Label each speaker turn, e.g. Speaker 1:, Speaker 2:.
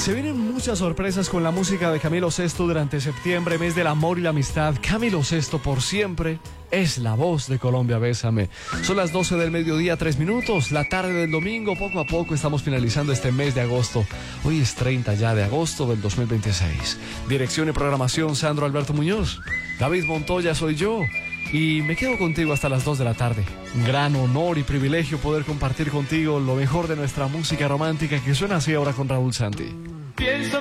Speaker 1: Se vienen muchas sorpresas con la música de Camilo Sesto durante septiembre, mes del amor y la amistad. Camilo Sesto por siempre es la voz de Colombia, bésame. Son las 12 del mediodía, 3 minutos, la tarde del domingo. Poco a poco estamos finalizando este mes de agosto. Hoy es 30 ya de agosto del 2026. Dirección y programación, Sandro Alberto Muñoz. David Montoya soy yo. Y me quedo contigo hasta las 2 de la tarde. Un gran honor y privilegio poder compartir contigo lo mejor de nuestra música romántica, que suena así ahora con Raúl Santi.